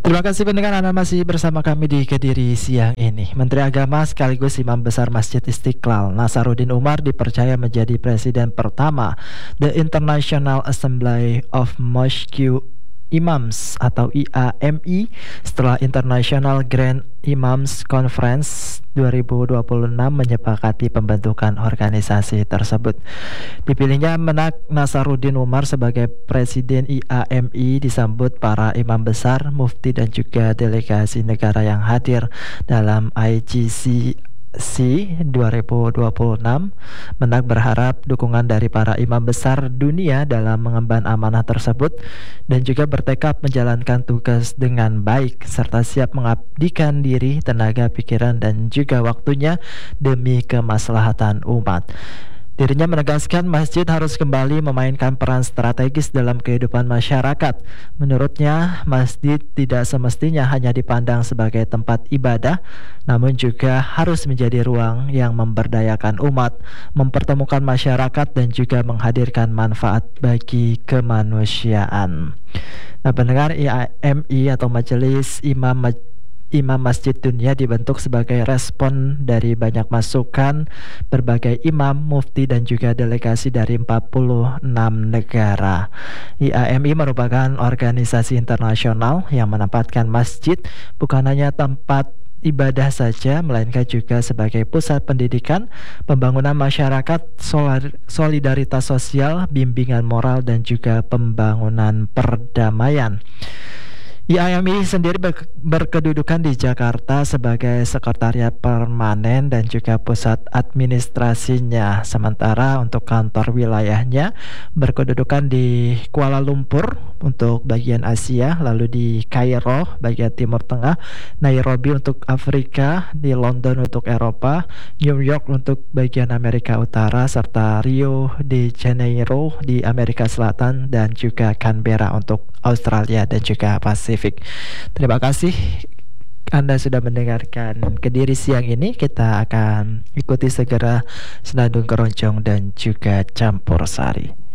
Terima kasih pendengar, Anda masih bersama kami di Kediri siang ini. Menteri Agama sekaligus Imam Besar Masjid Istiqlal, Nasaruddin Umar dipercaya menjadi presiden pertama The International Assembly of Mosque Imams atau IAMI setelah International Grand Imams Conference 2026 menyepakati pembentukan organisasi tersebut. Dipilihnya Menak Nasaruddin Umar sebagai Presiden IAMI disambut para imam besar, mufti dan juga delegasi negara yang hadir dalam IGCC 2026. Menak berharap dukungan dari para imam besar dunia dalam mengemban amanah tersebut dan juga bertekad menjalankan tugas dengan baik serta siap mengabdikan diri, tenaga, pikiran dan juga waktunya demi kemaslahatan umat. Dirinya menegaskan masjid harus kembali memainkan peran strategis dalam kehidupan masyarakat. Menurutnya, masjid tidak semestinya hanya dipandang sebagai tempat ibadah, namun juga harus menjadi ruang yang memberdayakan umat, mempertemukan masyarakat dan juga menghadirkan manfaat bagi kemanusiaan. Nah, pendengar, IAMI atau Majelis Imam Masjid Dunia dibentuk sebagai respon dari banyak masukan berbagai imam, mufti dan juga delegasi dari 46 negara. IAMI merupakan organisasi internasional yang menempatkan masjid bukan hanya tempat ibadah saja, melainkan juga sebagai pusat pendidikan, pembangunan masyarakat, solidaritas sosial, bimbingan moral dan juga pembangunan perdamaian. IAMI sendiri berkedudukan di Jakarta sebagai sekretariat permanen dan juga pusat administrasinya. Sementara untuk kantor wilayahnya berkedudukan di Kuala Lumpur untuk bagian Asia, lalu di Kairo bagian Timur Tengah, Nairobi untuk Afrika, di London untuk Eropa, New York untuk bagian Amerika Utara, serta Rio de Janeiro di Amerika Selatan dan juga Canberra untuk Australia dan juga Pasifik. Terima kasih Anda sudah mendengarkan Kediri siang ini. Kita akan ikuti segera Senandung Keroncong dan juga Campur Sari.